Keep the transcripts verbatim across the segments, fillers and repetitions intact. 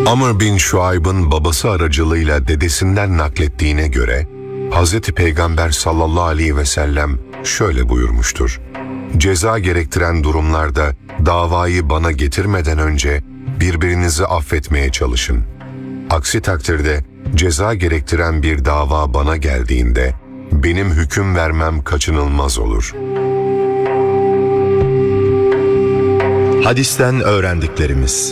Amr bin Şuayb'ın babası aracılığıyla dedesinden naklettiğine göre, Hazreti Peygamber sallallahu aleyhi ve sellem şöyle buyurmuştur: Ceza gerektiren durumlarda davayı bana getirmeden önce birbirinizi affetmeye çalışın. Aksi takdirde ceza gerektiren bir dava bana geldiğinde benim hüküm vermem kaçınılmaz olur. Hadisten öğrendiklerimiz.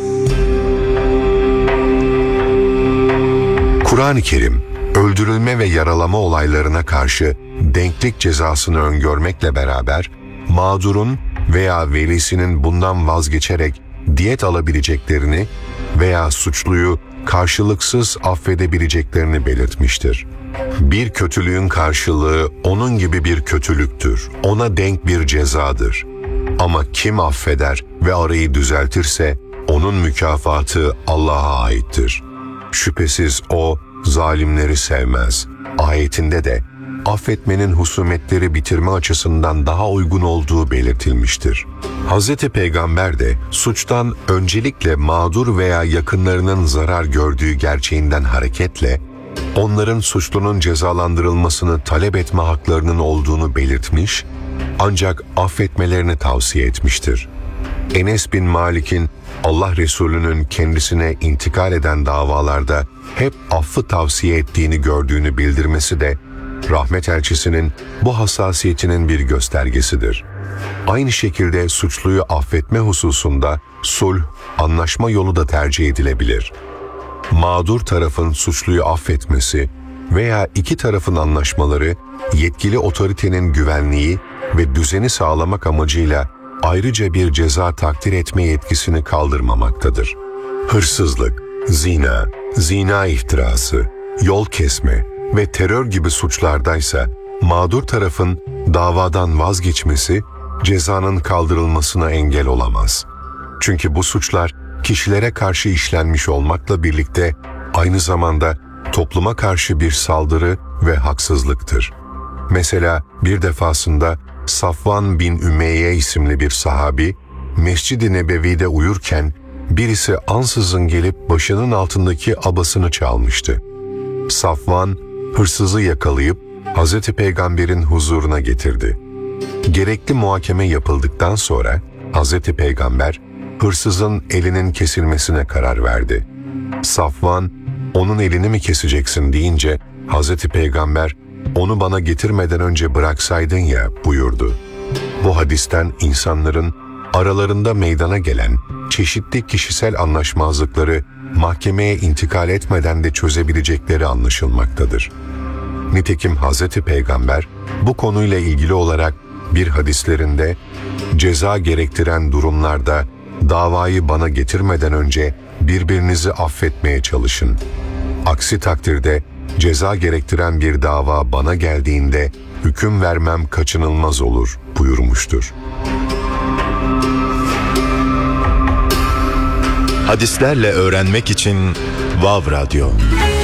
Kur'an-ı Kerim, öldürülme ve yaralama olaylarına karşı denklik cezasını öngörmekle beraber, mağdurun veya velisinin bundan vazgeçerek diyet alabileceklerini veya suçluyu karşılıksız affedebileceklerini belirtmiştir. Bir kötülüğün karşılığı onun gibi bir kötülüktür, ona denk bir cezadır. Ama kim affeder ve arayı düzeltirse, onun mükafatı Allah'a aittir. Şüphesiz O, zalimleri sevmez. Ayetinde de, affetmenin husumetleri bitirme açısından daha uygun olduğu belirtilmiştir. Hazreti Peygamber de suçtan öncelikle mağdur veya yakınlarının zarar gördüğü gerçeğinden hareketle, onların suçlunun cezalandırılmasını talep etme haklarının olduğunu belirtmiş, ancak affetmelerini tavsiye etmiştir. Enes bin Malik'in Allah Resulü'nün kendisine intikal eden davalarda hep affı tavsiye ettiğini gördüğünü bildirmesi de, rahmet elçisinin bu hassasiyetinin bir göstergesidir. Aynı şekilde suçluyu affetme hususunda sulh, anlaşma yolu da tercih edilebilir. Mağdur tarafın suçluyu affetmesi veya iki tarafın anlaşmaları, yetkili otoritenin güvenliği ve düzeni sağlamak amacıyla ayrıca bir ceza takdir etme yetkisini kaldırmamaktadır. Hırsızlık, zina, zina iftirası, yol kesme ve terör gibi suçlardaysa mağdur tarafın davadan vazgeçmesi cezanın kaldırılmasına engel olamaz. Çünkü bu suçlar kişilere karşı işlenmiş olmakla birlikte aynı zamanda topluma karşı bir saldırı ve haksızlıktır. Mesela bir defasında Safvan bin Ümeyye isimli bir sahabi, Mescid-i Nebevi'de uyurken birisi ansızın gelip başının altındaki abasını çalmıştı. Safvan, hırsızı yakalayıp Hazreti Peygamber'in huzuruna getirdi. Gerekli muhakeme yapıldıktan sonra Hazreti Peygamber, hırsızın elinin kesilmesine karar verdi. Safvan, onun elini mi keseceksin deyince Hazreti Peygamber, onu bana getirmeden önce bıraksaydın ya buyurdu. Bu hadisten insanların aralarında meydana gelen çeşitli kişisel anlaşmazlıkları mahkemeye intikal etmeden de çözebilecekleri anlaşılmaktadır. Nitekim Hazreti Peygamber bu konuyla ilgili olarak bir hadislerinde ceza gerektiren durumlarda davayı bana getirmeden önce birbirinizi affetmeye çalışın. Aksi takdirde ceza gerektiren bir dava bana geldiğinde hüküm vermem kaçınılmaz olur buyurmuştur. Hadislerle öğrenmek için Vav Radyo.